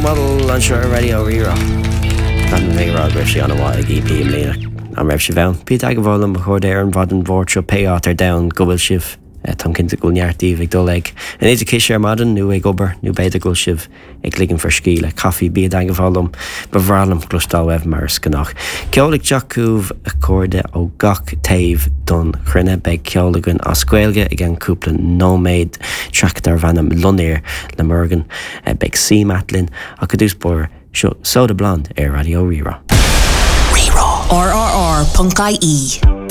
model an seo radio rira. Gan mérá gur sé an bháil EP mléna. Am raibh sé bhean. Pí ag bhil am chuir ar an bhd an bhór seo péátar da go bhfuil sibh tam cinnta go neartí ag dul ag. An éidir céise ar madan nu ag obair nu beidir go sibh ag ligan for scíle. Caí bíad ag bhlam ba bhrálam glustá webh mar scanach. Ceolaigh Jackúh a cóide ó gach taobh don chruine beag ceolagan a scuilge ag an cúpla nóméid treachtar bhanam Lunéir le Morgan beag sí matlin a go dúspóir seo Soda Blonde ar Radio Rira. RRR.ie